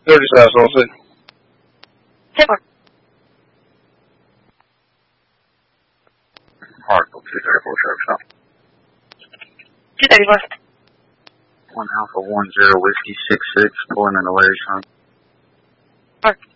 37收视。 10-4. Hard 234 service up. 234. 1 Alpha 10 Whiskey 66 pulling in the Larry Trunk. Mark.